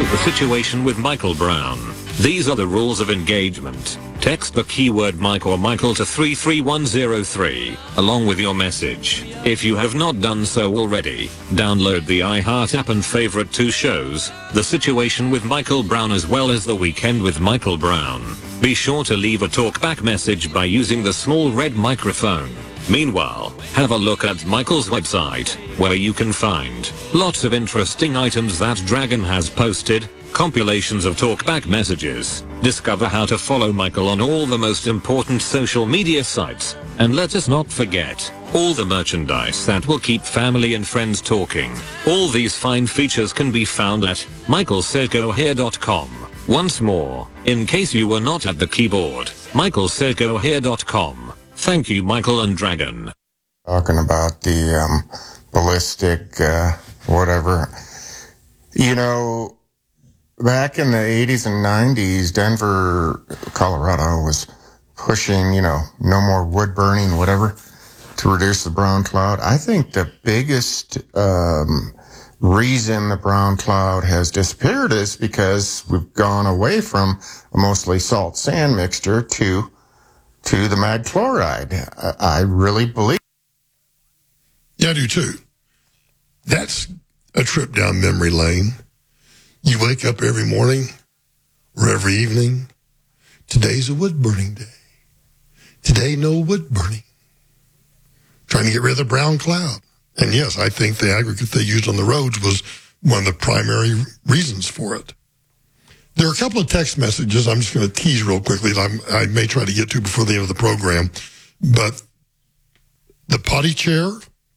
The Situation with Michael Brown. These are the rules of engagement. Text the keyword Mike or Michael to 33103, along with your message. If you have not done so already, download the iHeart app and favorite two shows, The Situation with Michael Brown as well as The Weekend with Michael Brown. Be sure to leave a talkback message by using the small red microphone. Meanwhile, have a look at Michael's website, where you can find lots of interesting items that Dragon has posted, compilations of talkback messages, discover how to follow Michael on all the most important social media sites, and let us not forget, all the merchandise that will keep family and friends talking. All these fine features can be found at michaelserkohere.com. Once more, in case you were not at the keyboard, michaelserkohere.com. Thank you, Michael and Dragon. Talking about the ballistic, whatever. You know, back in the 80s and 90s, Denver, Colorado was pushing, no more wood burning, whatever, to reduce the brown cloud. I think the biggest reason the brown cloud has disappeared is because we've gone away from a mostly salt sand mixture to the mag chloride. I really believe. Yeah, I do too. That's a trip down memory lane. You wake up every morning or every evening. Today's a wood burning day. Today, no wood burning. Trying to get rid of the brown cloud. And yes, I think the aggregate they used on the roads was one of the primary reasons for it. There are a couple of text messages I'm just going to tease real quickly that I may try to get to before the end of the program. But the potty chair,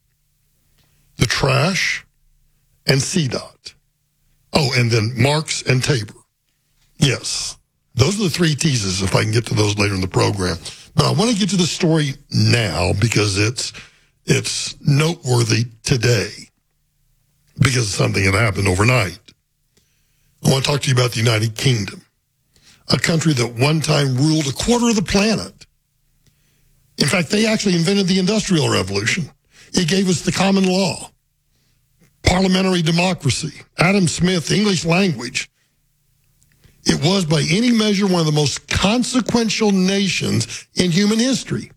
the trash, and CDOT. Oh, and then Marks and Tabor. Yes, those are the three teases, if I can get to those later in the program. But I want to get to the story now because it's noteworthy today because of something that happened overnight. I want to talk to you about the United Kingdom, a country that one time ruled a quarter of the planet. In fact, they actually invented the Industrial Revolution. It gave us the common law, parliamentary democracy, Adam Smith, English language. It was, by any measure, one of the most consequential nations in human history.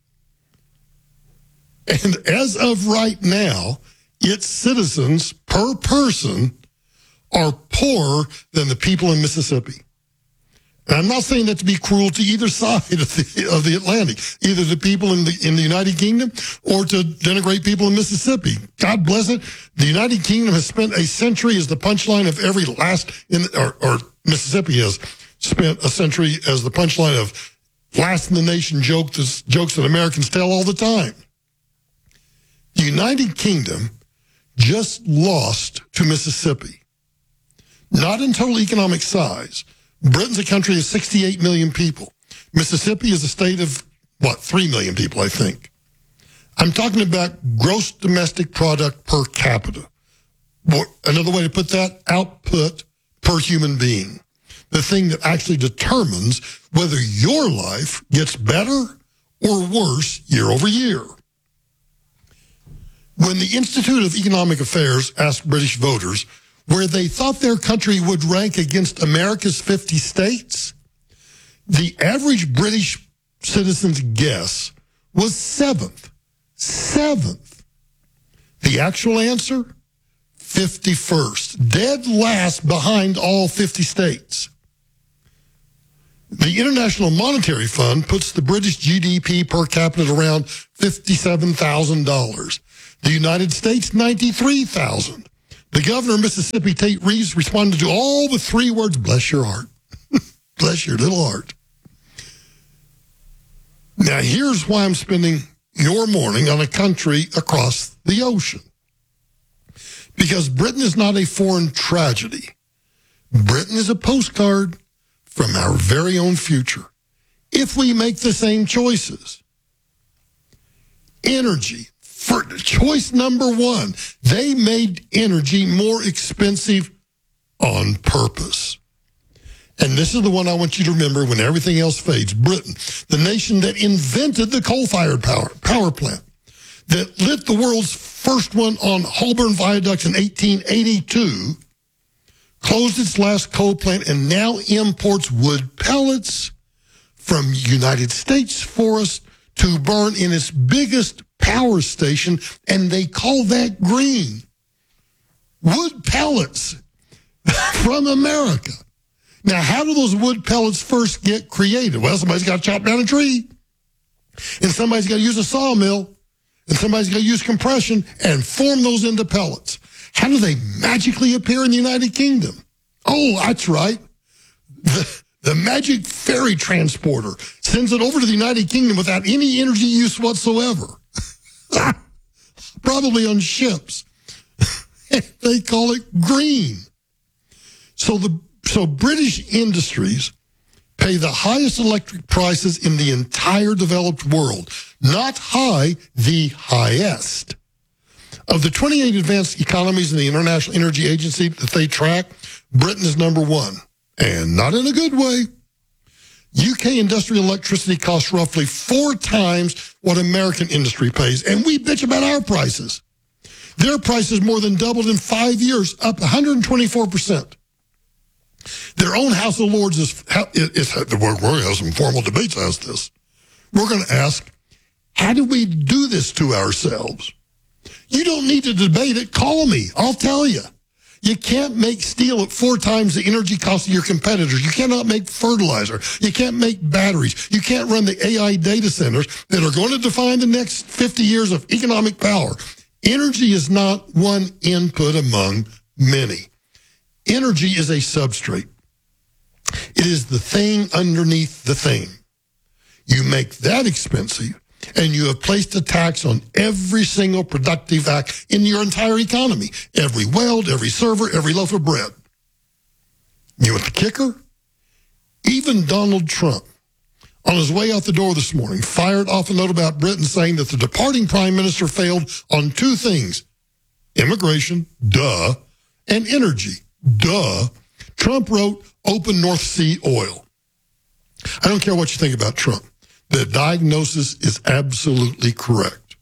And as of right now, its citizens per person are poorer than the people in Mississippi. And I'm not saying that to be cruel to either side of the Atlantic, either the people in the United Kingdom or to denigrate people in Mississippi. God bless it. The United Kingdom has spent a century as the punchline of every or Mississippi has spent a century as the punchline of last in the nation jokes that Americans tell all the time. The United Kingdom just lost to Mississippi. Not in total economic size. Britain's a country of 68 million people. Mississippi is a state of, 3 million people, I think. I'm talking about gross domestic product per capita. Another way to put that, output per human being. The thing that actually determines whether your life gets better or worse year over year. When the Institute of Economic Affairs asked British voters where they thought their country would rank against America's 50 states, the average British citizen's guess was seventh. The actual answer, 51st, dead last behind all 50 states. The International Monetary Fund puts the British GDP per capita at around $57,000. The United States, $93,000. The governor of Mississippi, Tate Reeves, responded to all the three words, bless your heart. Bless your little heart. Now, here's why I'm spending your morning on a country across the ocean. Because Britain is not a foreign tragedy. Britain is a postcard from our very own future. If we make the same choices. Energy. For choice number one, they made energy more expensive on purpose. And this is the one I want you to remember when everything else fades. Britain, the nation that invented the coal-fired power plant, that lit the world's first one on Holborn Viaduct in 1882, closed its last coal plant, and now imports wood pellets from United States forests to burn in its biggest power station, and they call that green. Wood pellets from America. Now, how do those wood pellets first get created? Well, somebody's got to chop down a tree, and somebody's got to use a sawmill, and somebody's got to use compression and form those into pellets. How do they magically appear in the United Kingdom? Oh, that's right. The magic ferry transporter sends it over to the United Kingdom without any energy use whatsoever. Probably on ships. They call it green. So British industries pay the highest electric prices in the entire developed world. Not high, the highest. Of the 28 advanced economies in the International Energy Agency that they track, Britain is number one, and not in a good way. UK industrial electricity costs roughly 4 times what American industry pays, and we bitch about our prices. Their prices more than doubled in 5 years, up 124%. Their own House of Lords we're going to have some formal debates as this. We're going to ask, how do we do this to ourselves? You don't need to debate it. Call me. I'll tell you. You can't make steel at 4 times the energy cost of your competitors. You cannot make fertilizer. You can't make batteries. You can't run the AI data centers that are going to define the next 50 years of economic power. Energy is not one input among many. Energy is a substrate. It is the thing underneath the thing. You make that expensive, and you have placed a tax on every single productive act in your entire economy. Every weld, every server, every loaf of bread. You know what the kicker? Even Donald Trump, on his way out the door this morning, fired off a note about Britain saying that the departing prime minister failed on 2 things. Immigration, duh, and energy, duh. Trump wrote, open North Sea oil. I don't care what you think about Trump. The diagnosis is absolutely correct.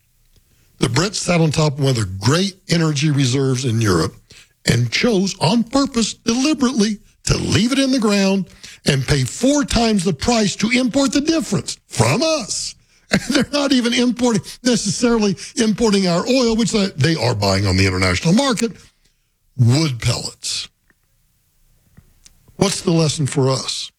The Brits sat on top of one of the great energy reserves in Europe and chose on purpose, deliberately, to leave it in the ground and pay 4 times the price to import the difference from us. And they're not even necessarily importing our oil, which they are buying on the international market, wood pellets. What's the lesson for us?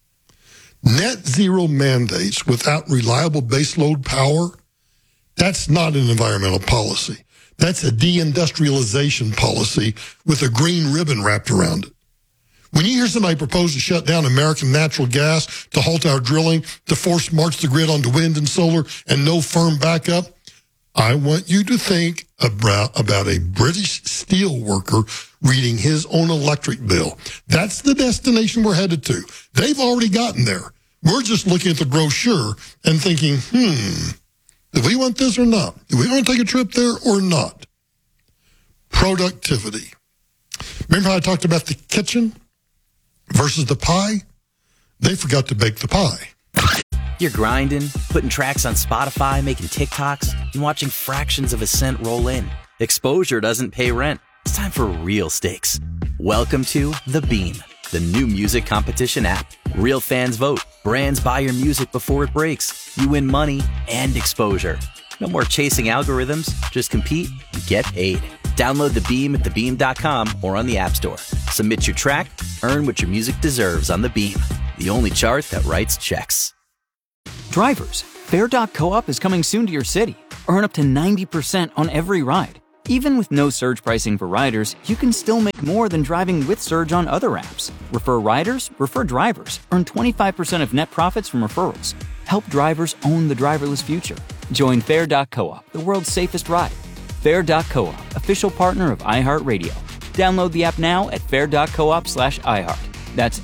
Net zero mandates without reliable baseload power, that's not an environmental policy. That's a deindustrialization policy with a green ribbon wrapped around it. When you hear somebody propose to shut down American natural gas, to halt our drilling, to force march the grid onto wind and solar, and no firm backup, I want you to think about a British steel worker reading his own electric bill. That's the destination we're headed to. They've already gotten there. We're just looking at the brochure and thinking, do we want this or not? Do we want to take a trip there or not? Productivity. Remember how I talked about the kitchen versus the pie? They forgot to bake the pie. You're grinding, putting tracks on Spotify, making TikToks, and watching fractions of a cent roll in. Exposure doesn't pay rent. It's time for real stakes. Welcome to The Beam, the new music competition app. Real fans vote. Brands buy your music before it breaks. You win money and exposure. No more chasing algorithms. Just compete and get paid. Download The Beam at thebeam.com or on the App Store. Submit your track, earn what your music deserves on The Beam, the only chart that writes checks. Drivers, Fare.coop is coming soon to your city. Earn up to 90% on every ride. Even with no surge pricing for riders, you can still make more than driving with surge on other apps. Refer riders, refer drivers. Earn 25% of net profits from referrals. Help drivers own the driverless future. Join Fare.coop, the world's safest ride. Fare.coop, official partner of iHeartRadio. Download the app now at fare.coop/iHeart. That's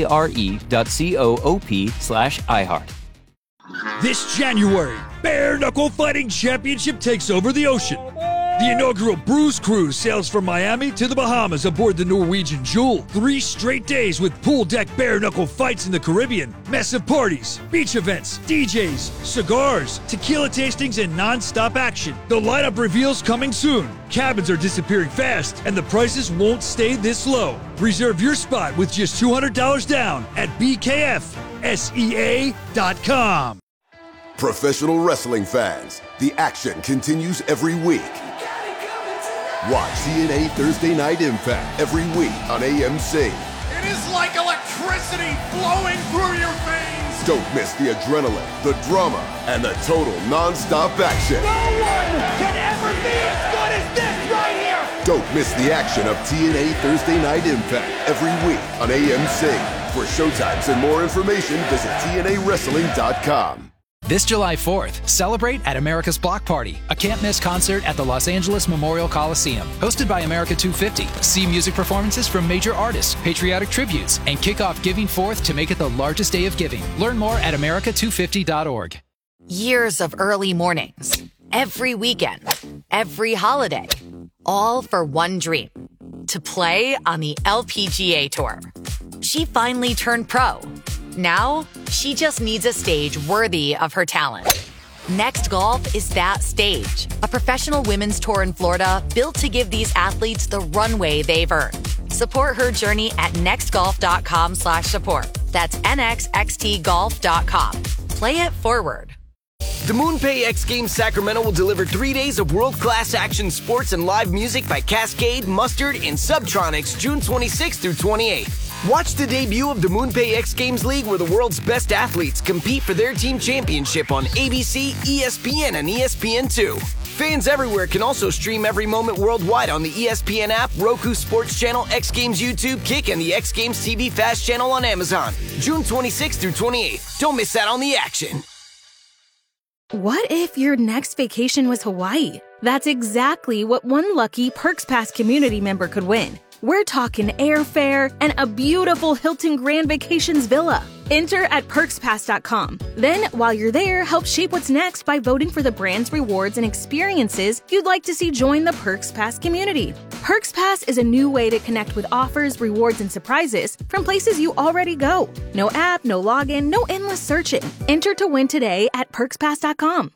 FARE.coop/iHeart. This January, Bare Knuckle Fighting Championship takes over the ocean. The inaugural Bruise Cruise sails from Miami to the Bahamas aboard the Norwegian Jewel. 3 straight days with pool deck bare-knuckle fights in the Caribbean, massive parties, beach events, DJs, cigars, tequila tastings, and non-stop action. The lineup reveals coming soon. Cabins are disappearing fast, and the prices won't stay this low. Reserve your spot with just $200 down at BKFSEA.com. Professional wrestling fans, the action continues every week. Watch TNA Thursday Night Impact every week on AMC. It is like electricity flowing through your veins. Don't miss the adrenaline, the drama, and the total non-stop action. No one can ever be as good as this right here. Don't miss the action of TNA Thursday Night Impact every week on AMC. For showtimes and more information, visit TNAWrestling.com. This July 4th, celebrate at America's Block Party, a can't-miss concert at the Los Angeles Memorial Coliseum. Hosted by America 250, see music performances from major artists, patriotic tributes, and kick off Giving Forth to make it the largest day of giving. Learn more at america250.org. Years of early mornings, every weekend, every holiday, all for one dream, to play on the LPGA Tour. She finally turned pro. Now, she just needs a stage worthy of her talent. Next Golf is that stage. A professional women's tour in Florida built to give these athletes the runway they've earned. Support her journey at nextgolf.com/support. That's nxxtgolf.com. Play it forward. The MoonPay X Games Sacramento will deliver 3 days of world-class action sports and live music by Cascade, Mustard, and Subtronics June 26th through 28th. Watch the debut of the MoonPay X Games League where the world's best athletes compete for their team championship on ABC, ESPN, and ESPN2. Fans everywhere can also stream every moment worldwide on the ESPN app, Roku Sports Channel, X Games YouTube, Kick, and the X Games TV Fast channel on Amazon. June 26th through 28th. Don't miss out on the action. What if your next vacation was Hawaii? That's exactly what one lucky Perks Pass community member could win. We're talking airfare and a beautiful Hilton Grand Vacations villa. Enter at PerksPass.com. Then, while you're there, help shape what's next by voting for the brands, rewards, and experiences you'd like to see join the Perks Pass community. Perks Pass is a new way to connect with offers, rewards, and surprises from places you already go. No app, no login, no endless searching. Enter to win today at PerksPass.com.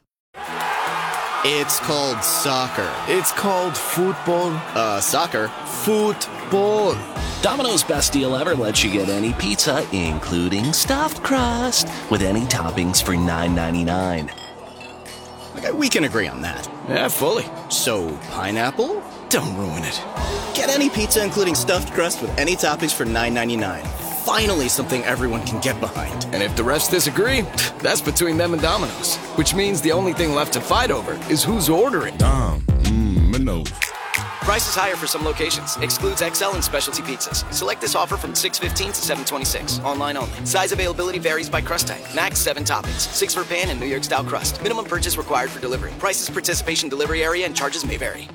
It's called soccer. It's called football. Soccer. Football. Domino's Best Deal Ever lets you get any pizza, including stuffed crust, with any toppings for $9.99. Okay, we can agree on that. Yeah, fully. So, pineapple? Don't ruin it. Get any pizza, including stuffed crust, with any toppings for $9.99. Finally, something everyone can get behind. And if the refs disagree, that's between them and Domino's. Which means the only thing left to fight over is who's ordering. Domino's. Price is higher for some locations. Excludes XL and specialty pizzas. Select this offer from 6/15 to 7/26. Online only. Size availability varies by crust type. Max 7 toppings. 6 for pan and New York style crust. Minimum purchase required for delivery. Prices, participation, delivery area, and charges may vary.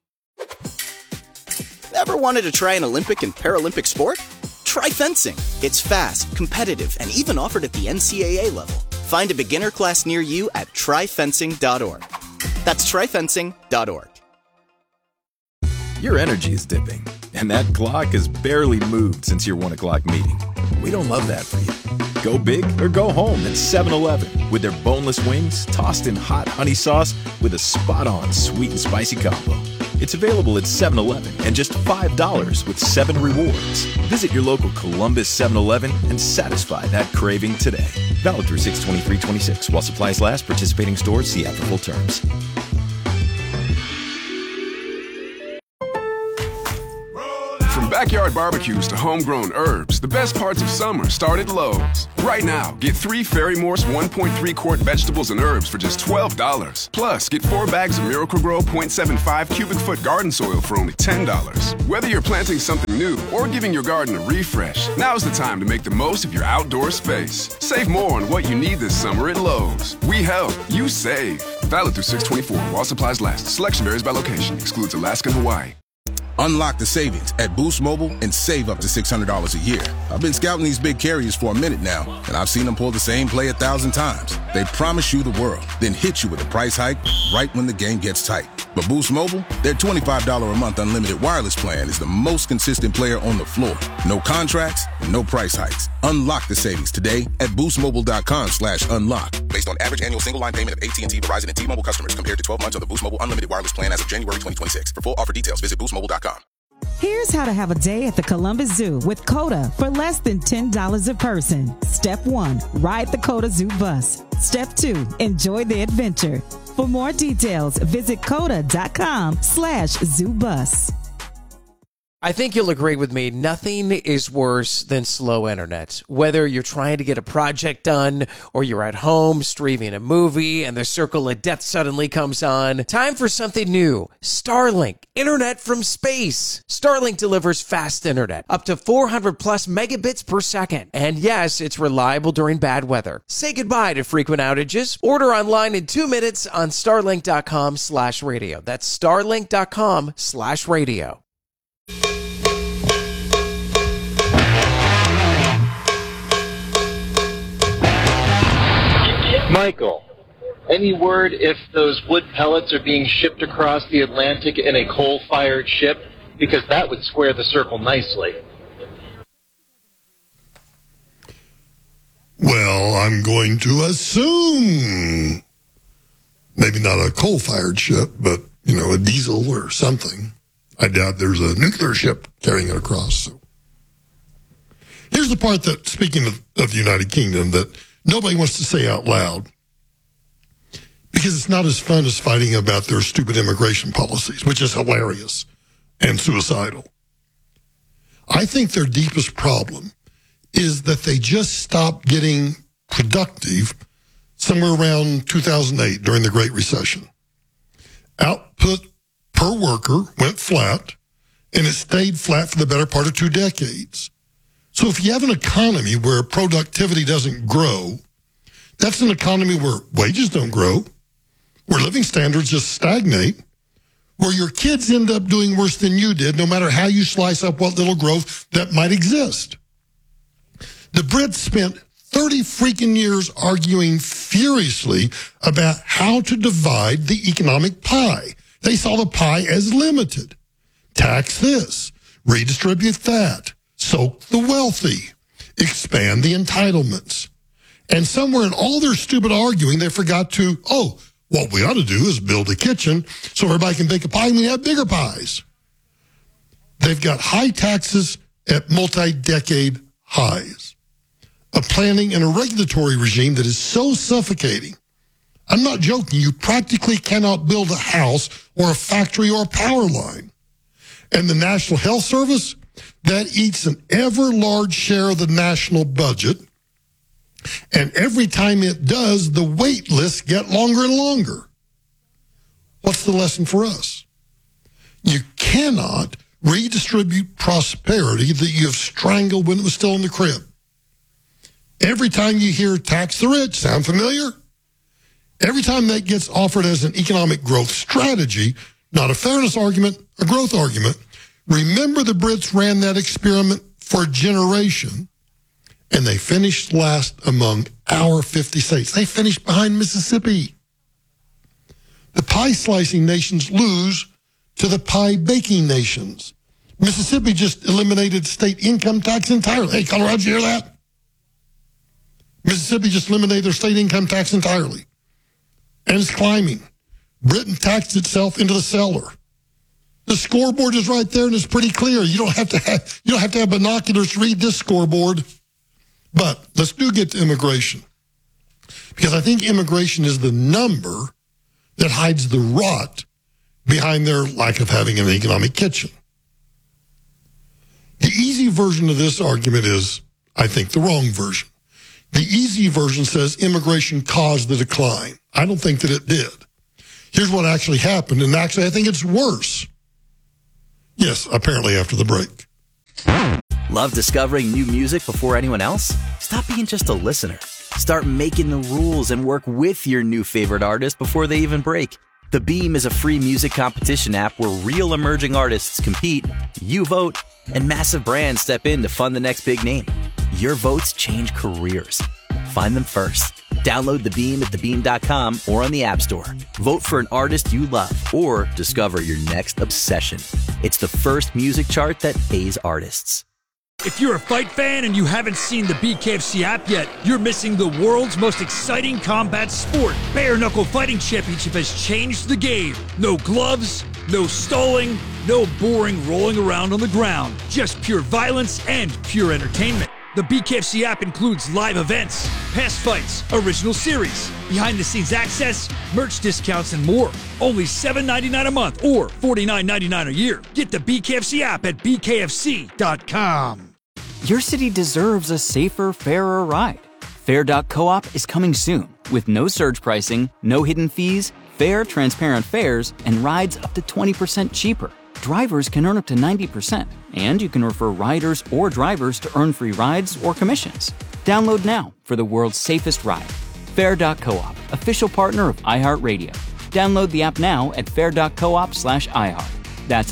Ever wanted to try an Olympic and Paralympic sport? Try fencing. It's fast, competitive, and even offered at the NCAA level. Find a beginner class near you at tryfencing.org. That's tryfencing.org. Your energy is dipping, and that clock has barely moved since your 1 o'clock meeting. We don't love that for you. Go big or go home at 7-Eleven with their boneless wings tossed in hot honey sauce with a spot-on sweet and spicy combo. It's available at 7-Eleven and just $5 with 7 rewards. Visit your local Columbus 7-Eleven and satisfy that craving today. Valid through 6/23/26 while supplies last. Participating stores see after full terms. From backyard barbecues to homegrown herbs, the best parts of summer start at Lowe's. Right now, get 3 Ferry Morse 1.3 quart vegetables and herbs for just $12. Plus, get 4 bags of Miracle-Gro 0.75 cubic foot garden soil for only $10. Whether you're planting something new or giving your garden a refresh, now's the time to make the most of your outdoor space. Save more on what you need this summer at Lowe's. We help, you save. Valid through 6/24 while supplies last. Selection varies by location. Excludes Alaska and Hawaii. Unlock the savings at Boost Mobile and save up to $600 a year. I've been scouting these big carriers for a minute now, and I've seen them pull the same play 1,000 times. They promise you the world, then hit you with a price hike right when the game gets tight. But Boost Mobile, their $25 a month unlimited wireless plan is the most consistent player on the floor. No contracts, no price hikes. Unlock the savings today at boostmobile.com/unlock. Based on average annual single line payment of AT&T, Verizon, and T-Mobile customers compared to 12 months of the Boost Mobile unlimited wireless plan as of January 2026. For full offer details, visit boostmobile.com. Here's how to have a day at the Columbus Zoo with COTA for less than $10 a person. Step 1, ride the COTA Zoo bus. Step 2, enjoy the adventure. For more details, visit COTA.com/ZooBus. I think you'll agree with me. Nothing is worse than slow internet. Whether you're trying to get a project done or you're at home streaming a movie and the circle of death suddenly comes on, time for something new. Starlink, internet from space. Starlink delivers fast internet, up to 400 plus megabits per second. And yes, it's reliable during bad weather. Say goodbye to frequent outages. Order online in 2 minutes on starlink.com/radio. That's starlink.com/radio. Michael, any word if those wood pellets are being shipped across the Atlantic in a coal-fired ship? Because that would square the circle nicely. Well, I'm going to assume maybe not a coal-fired ship, but, a diesel or something. I doubt there's a nuclear ship carrying it across. So here's the part that, speaking of the United Kingdom, that nobody wants to say out loud because it's not as fun as fighting about their stupid immigration policies, which is hilarious and suicidal. I think their deepest problem is that they just stopped getting productive somewhere around 2008 during the Great Recession. Output per worker went flat, and it stayed flat for the better part of 2 decades. So if you have an economy where productivity doesn't grow, that's an economy where wages don't grow, where living standards just stagnate, where your kids end up doing worse than you did, no matter how you slice up what little growth that might exist. The Brits spent 30 freaking years arguing furiously about how to divide the economic pie. They saw the pie as limited. Tax this, redistribute that, soak the wealthy, expand the entitlements. And somewhere in all their stupid arguing, they forgot to, what we ought to do is build a kitchen so everybody can bake a pie and we have bigger pies. They've got high taxes at multi-decade highs, a planning and a regulatory regime that is so suffocating. I'm not joking. You practically cannot build a house or a factory or a power line. And the National Health Service, that eats an ever large share of the national budget. And every time it does, the wait lists get longer and longer. What's the lesson for us? You cannot redistribute prosperity that you have strangled when it was still in the crib. Every time you hear tax the rich, sound familiar? Every time that gets offered as an economic growth strategy, not a fairness argument, a growth argument, remember the Brits ran that experiment for a generation, and they finished last among our 50 states. They finished behind Mississippi. The pie-slicing nations lose to the pie-baking nations. Mississippi just eliminated state income tax entirely. Hey, Colorado, did you hear that? Mississippi just eliminated their state income tax entirely. And it's climbing. Britain taxed itself into the cellar. The scoreboard is right there, and it's pretty clear. You don't have to have binoculars to read this scoreboard. But let's get to immigration, because I think immigration is the number that hides the rot behind their lack of having an economic kitchen. The easy version of this argument is, I think, the wrong version. The easy version says immigration caused the decline. I don't think that it did. Here's what actually happened, and actually I think it's worse. Yes, apparently after the break. Love discovering new music before anyone else? Stop being just a listener. Start making the rules and work with your new favorite artist before they even break. The Beam is a free music competition app where real emerging artists compete, you vote, and massive brands step in to fund the next big name. Your votes change careers. Find them first. Download The Beam at thebeam.com or on the App Store. Vote for an artist you love or discover your next obsession. It's the first music chart that pays artists. If you're a fight fan and you haven't seen the BKFC app yet, you're missing the world's most exciting combat sport. Bare Knuckle Fighting Championship has changed the game. No gloves, no stalling, no boring rolling around on the ground. Just pure violence and pure entertainment. The BKFC app includes live events, past fights, original series, behind-the-scenes access, merch discounts, and more. Only $7.99 a month or $49.99 a year. Get the BKFC app at bkfc.com. Your city deserves a safer, fairer ride. Fair.coop is coming soon with no surge pricing, no hidden fees, fair, transparent fares, and rides up to 20% cheaper. Drivers can earn up to 90%, and you can refer riders or drivers to earn free rides or commissions. Download now for the world's safest ride. Fair.coop, official partner of iHeartRadio. Download the app now at fair.coop/iHeart. That's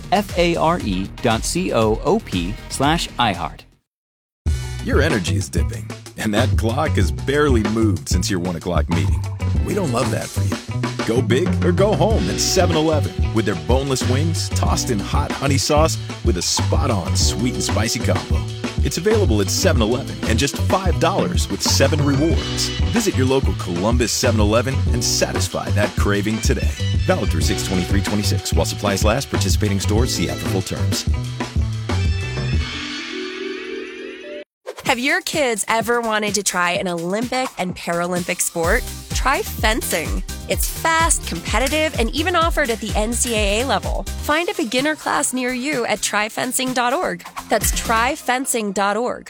FARE.coop/iHeart. Your energy is dipping, and that clock has barely moved since your 1 o'clock meeting. We don't love that for you. Go big or go home at 7-Eleven with their boneless wings tossed in hot honey sauce with a spot-on sweet and spicy combo. It's available at 7-Eleven and just $5 with 7 rewards. Visit your local Columbus 7-Eleven and satisfy that craving today. Valid through 6/23/26 while supplies last. Participating stores see app for full terms. Have your kids ever wanted to try an Olympic and Paralympic sport? Try fencing. It's fast, competitive, and even offered at the NCAA level. Find a beginner class near you at tryfencing.org. That's tryfencing.org.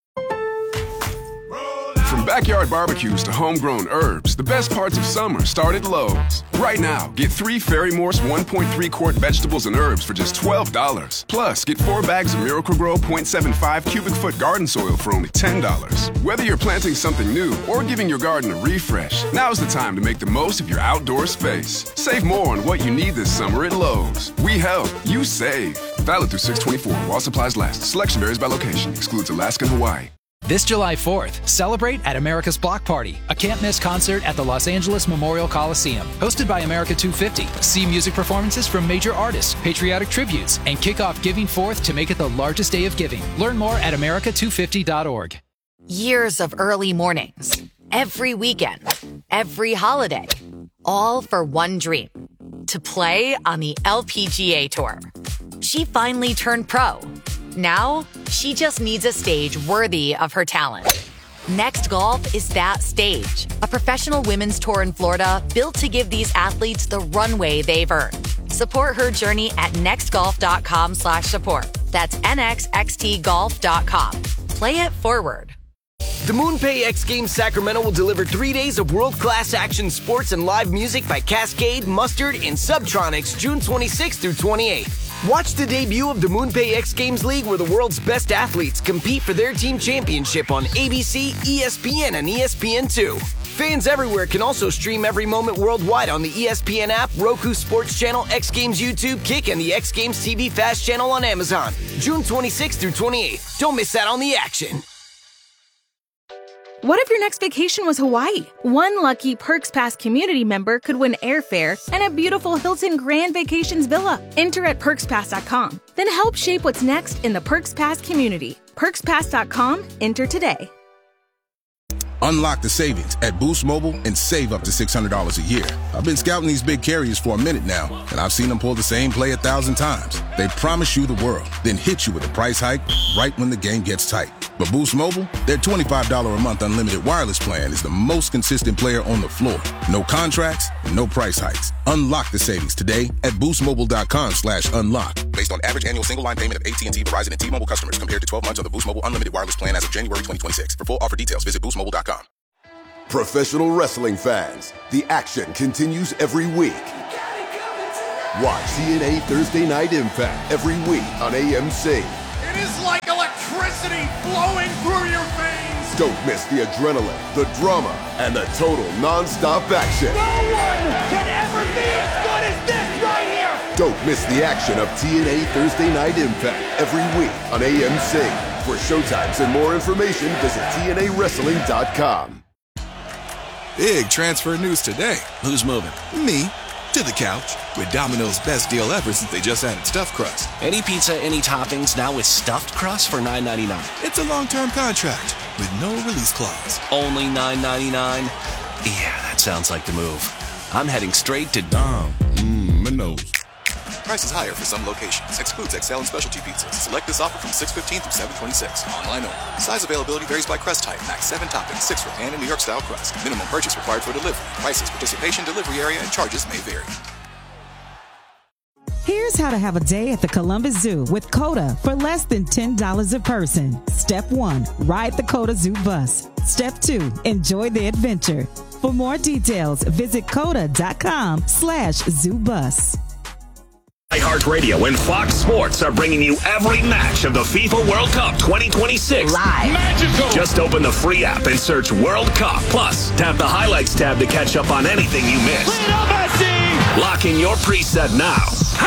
From backyard barbecues to homegrown herbs, the best parts of summer start at Lowe's. Right now, get 3 Ferry-Morse 1.3 quart vegetables and herbs for just $12. Plus, get 4 bags of Miracle-Gro 0.75 cubic foot garden soil for only $10. Whether you're planting something new or giving your garden a refresh, now's the time to make the most of your outdoor space. Save more on what you need this summer at Lowe's. We help, you save. Valid through 6/24 while supplies last. Selection varies by location. Excludes Alaska and Hawaii. This July 4th, celebrate at America's Block Party, a can't-miss concert at the Los Angeles Memorial Coliseum. Hosted by America 250. See music performances from major artists, patriotic tributes, and kick off Giving Forth to make it the largest day of giving. Learn more at america250.org. Years of early mornings, every weekend, every holiday, all for one dream, to play on the LPGA Tour. She finally turned pro. Now, she just needs a stage worthy of her talent. Next Golf is that stage. A professional women's tour in Florida built to give these athletes the runway they've earned. Support her journey at nextgolf.com/support. That's nxxtgolf.com. Play it forward. The MoonPay X Games Sacramento will deliver 3 days of world-class action sports and live music by Cascade, Mustard, and Subtronics June 26th through 28th. Watch the debut of the MoonPay X Games League where the world's best athletes compete for their team championship on ABC, ESPN, and ESPN2. Fans everywhere can also stream every moment worldwide on the ESPN app, Roku Sports Channel, X Games YouTube, Kick, and the X Games TV Fast channel on Amazon. June 26th through 28th. Don't miss out on the action. What if your next vacation was Hawaii? One lucky Perks Pass community member could win airfare and a beautiful Hilton Grand Vacations villa. Enter at PerksPass.com. Then help shape what's next in the Perks Pass community. PerksPass.com. Enter today. Unlock the savings at Boost Mobile and save up to $600 a year. I've been scouting these big carriers for a minute now, and I've seen them pull the same play 1,000 times. They promise you the world, then hit you with a price hike right when the game gets tight. But Boost Mobile, their $25 a month unlimited wireless plan is the most consistent player on the floor. No contracts, no price hikes. Unlock the savings today at boostmobile.com/unlock. Based on average annual single line payment of AT&T, Verizon, and T-Mobile customers compared to 12 months on the Boost Mobile unlimited wireless plan as of January 2026. For full offer details, visit boostmobile.com. Professional wrestling fans, the action continues every week. Watch TNA Thursday Night Impact every week on AMC. It is like electricity flowing through your veins. Don't miss the adrenaline, the drama, and the total non-stop action. No one can ever be as good as this right here! Don't miss the action of TNA Thursday Night Impact every week on AMC. For showtimes and more information, visit TNAWrestling.com. Big transfer news today. Who's moving? Me. To the couch. With Domino's best deal ever since they just added stuffed crust. Any pizza, any toppings, now with stuffed crust for $9.99. It's a long-term contract with no release clause. Only $9.99? Yeah, that sounds like the move. I'm heading straight to Domino's. Prices higher for some locations. Excludes XL and specialty pizzas. Select this offer from 6/15 through 7/26. Online only. Size availability varies by crust type. Max 7 toppings, 6 for pan and New York style crust. Minimum purchase required for delivery. Prices, participation, delivery area, and charges may vary. Here's how to have a day at the Columbus Zoo with COTA for less than $10 a person. Step 1, ride the COTA Zoo bus. Step 2, enjoy the adventure. For more details, visit COTA.com/ZooBus. iHeartRadio and Fox Sports are bringing you every match of the FIFA World Cup 2026 live. Magical. Just open the free app and search World Cup. Plus, tap the highlights tab to catch up on anything you missed. Lock in your preset now.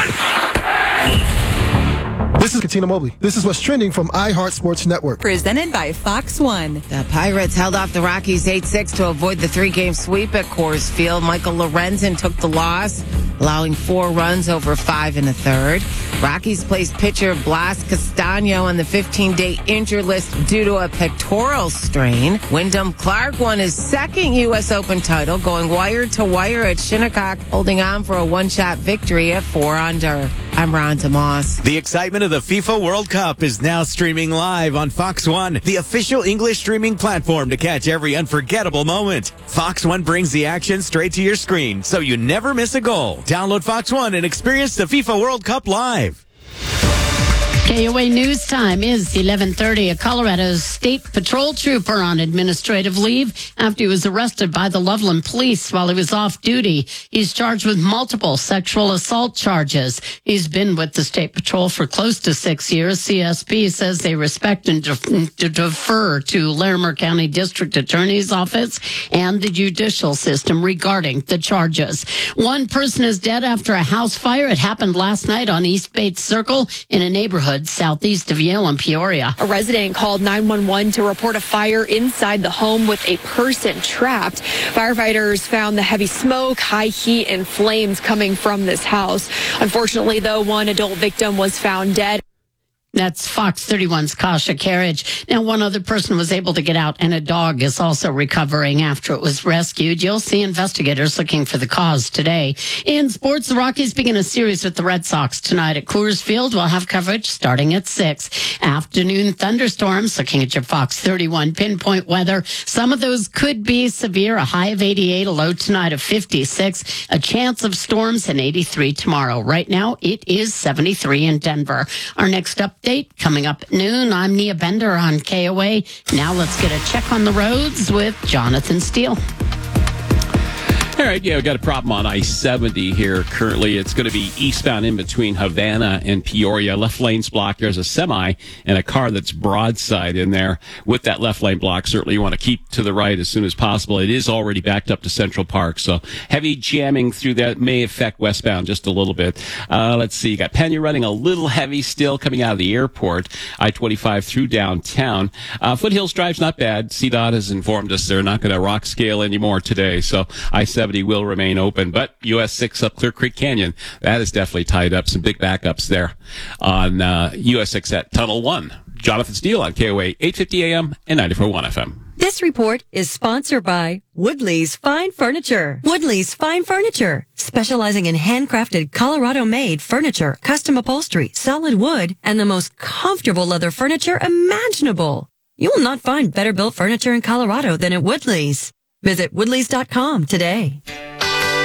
This is Katina Mobley. This is what's trending from iHeart Sports Network. Presented by Fox One. The Pirates held off the Rockies 8-6 to avoid the 3-game sweep at Coors Field. Michael Lorenzen took the loss, allowing 4 runs over 5 1/3. Rockies placed pitcher Blas Castano on the 15-day injured list due to a pectoral strain. Wyndham Clark won his second U.S. Open title, going wire to wire at Shinnecock, holding on for a one-shot victory at 4 under. I'm Ron DeMoss. The excitement of the FIFA World Cup is now streaming live on Fox One, the official English streaming platform to catch every unforgettable moment. Fox One brings the action straight to your screen, so you never miss a goal. Download Fox One and experience the FIFA World Cup live. KOA News Time is 11:30. A Colorado State Patrol trooper on administrative leave after he was arrested by the Loveland police while he was off duty. He's charged with multiple sexual assault charges. He's been with the State Patrol for close to 6 years. CSP says they respect and defer to Larimer County District Attorney's Office and the judicial system regarding the charges. One person is dead after a house fire. It happened last night on East Bates Circle in a neighborhood southeast of Yale and Peoria. A resident called 911 to report a fire inside the home with a person trapped. Firefighters found the heavy smoke, high heat, and flames coming from this house. Unfortunately, though, one adult victim was found dead. That's Fox 31's Kasha Carriage. Now, one other person was able to get out, and a dog is also recovering after it was rescued. You'll see investigators looking for the cause today. In sports, the Rockies begin a series with the Red Sox tonight at Coors Field. We'll have coverage starting at 6. Afternoon thunderstorms, looking at your Fox 31 pinpoint weather. Some of those could be severe, a high of 88, a low tonight of 56, a chance of storms, and 83 tomorrow. Right now, it is 73 in Denver. Our next update coming up at noon. I'm Nia Bender on KOA. Now let's get a check on the roads with Jonathan Steele. All right, we got a problem on I-70 here currently. It's going to be eastbound in between Havana and Peoria. Left lane's blocked. There's a semi and a car that's broadside in there. With that left lane block, certainly you want to keep to the right as soon as possible. It is already backed up to Central Park, so heavy jamming through that may affect westbound just a little bit. Let's see. You got Pena running a little heavy still coming out of the airport. I-25 through downtown. Foothills Drive's not bad. CDOT has informed us they're not going to rock scale anymore today, so I-70 will remain open, but US 6 up Clear Creek Canyon, that is definitely tied up. Some big backups there on US 6 at Tunnel 1. Jonathan Steele on KOA 850 AM and 94.1 FM. This report is sponsored by Woodley's Fine Furniture. Woodley's Fine Furniture, specializing in handcrafted Colorado-made furniture, custom upholstery, solid wood, and the most comfortable leather furniture imaginable. You will not find better built furniture in Colorado than at Woodley's. Visit Woodleys.com today.